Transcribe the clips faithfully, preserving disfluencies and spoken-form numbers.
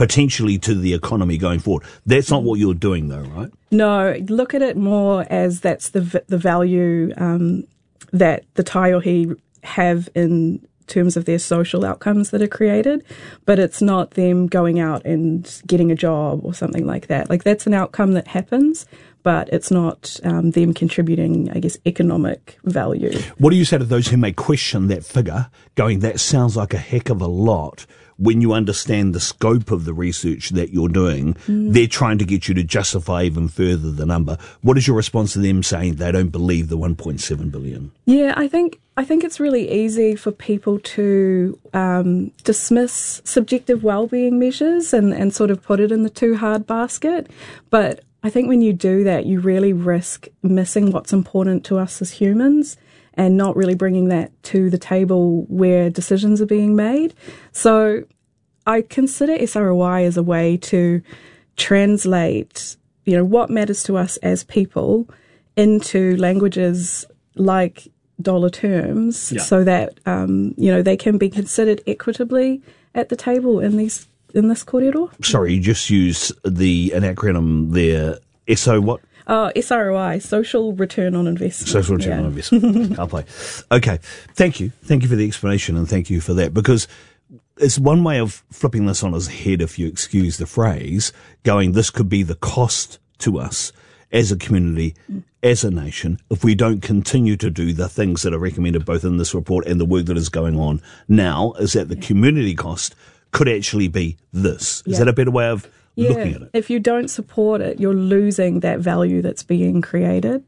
potentially to the economy going forward. That's not what you're doing though, right? No, look at it more as that's the v- the value um, that the Taiohi have in terms of their social outcomes that are created, but it's not them going out and getting a job or something like that. Like that's an outcome that happens, but it's not um, them contributing, I guess, economic value. What do you say to those who may question that figure, going, that sounds like a heck of a lot, when you understand the scope of the research that you're doing? Mm. They're trying to get you to justify even further the number. What is your response to them saying they don't believe the one point seven billion? Yeah, I think I think it's really easy for people to um, dismiss subjective well-being measures and, and sort of put it in the too hard basket. But I think when you do that, you really risk missing what's important to us as humans and not really bringing that to the table where decisions are being made. So I consider S R O I as a way to translate, you know, what matters to us as people into languages like dollar terms, yeah. so that, um, you know, they can be considered equitably at the table in these in this kōrero. Sorry, you just use the an acronym there. S O what? Oh, S R O I, Social Return on Investment. Social Return yeah. on Investment. I'll play. Okay. Thank you. Thank you for the explanation, and thank you for that, because it's one way of flipping this on its head, if you excuse the phrase, going, this could be the cost to us as a community, mm. as a nation, if we don't continue to do the things that are recommended both in this report and the work that is going on now, is that the yeah. community cost could actually be this. Is yeah. that a better way of yeah. looking at it? If you don't support it, you're losing that value that's being created.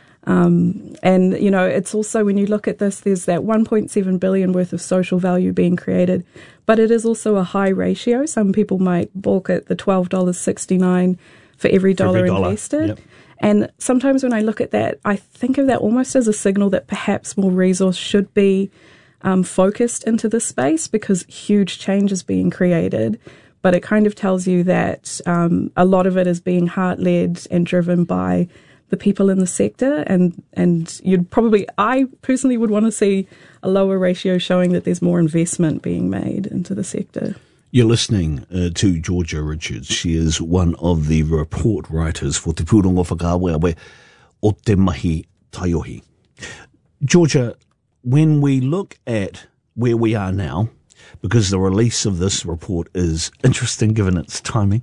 Um, and, you know, it's also, when you look at this, there's that one point seven billion worth of social value being created, but it is also a high ratio. Some people might balk at the twelve dollars sixty-nine for every dollar, for every dollar. invested. Yep. And sometimes when I look at that, I think of that almost as a signal that perhaps more resource should be um, focused into this space, because huge change is being created. But it kind of tells you that um, a lot of it is being heart-led and driven by the people in the sector, and and you'd probably, I personally would want to see a lower ratio showing that there's more investment being made into the sector. You're listening uh, to Georgia Richards. She is one of the report writers for Te Pūrongo Whakaaweawe o Te Mahi Taiohi. Georgia, when we look at where we are now, because the release of this report is interesting given its timing,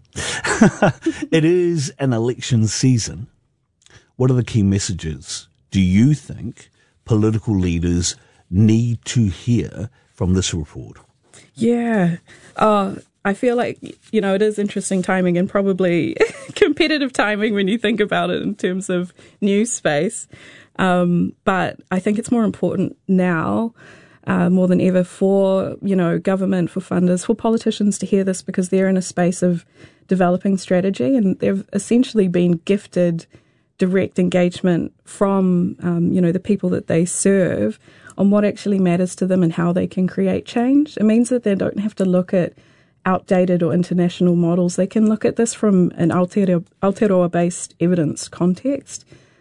it is an election season. What are the key messages do you think political leaders need to hear from this report? Yeah. Uh, I feel like, you know, it is interesting timing and probably competitive timing when you think about it in terms of news space. Um, but I think it's more important now, uh, more than ever, for, you know, government, for funders, for politicians to hear this, because they're in a space of developing strategy, and they've essentially been gifted direct engagement from, um, you know, the people that they serve on what actually matters to them and how they can create change. It means that they don't have to look at outdated or international models. They can look at this from an Aotearoa, Aotearoa-based evidence context.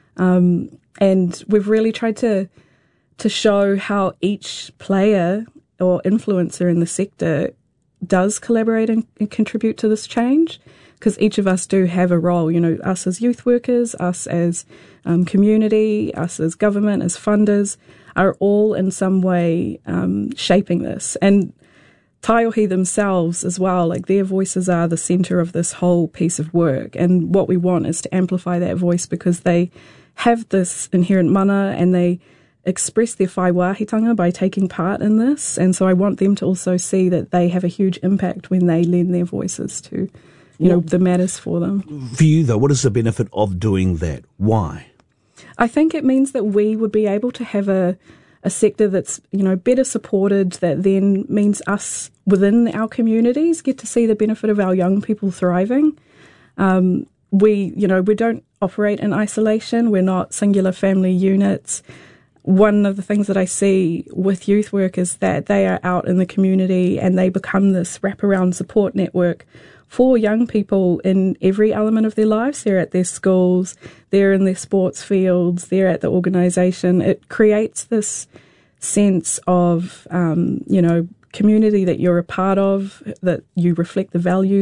Um, and we've really tried to to show how each player or influencer in the sector does collaborate and, and contribute to this change, because each of us do have a role, you know, us as youth workers, us as um, community, us as government, as funders, are all in some way um, shaping this. And Taiohi themselves as well, like their voices are the centre of this whole piece of work. And what we want is to amplify that voice, because they have this inherent mana and they express their whai wāhitanga by taking part in this. And so I want them to also see that they have a huge impact when they lend their voices to, you know, the matters for them. For you, though, what is the benefit of doing that? Why? I think it means that we would be able to have a, a sector that's, you know, better supported, that then means us within our communities get to see the benefit of our young people thriving. Um, we, you know, we don't operate in isolation. We're not singular family units. One of the things that I see with youth work is that they are out in the community and they become this wraparound support network for young people in every element of their lives. They're at their schools, they're in their sports fields, they're at the organisation. It creates this sense of, um, you know, community that you're a part of, that you reflect the values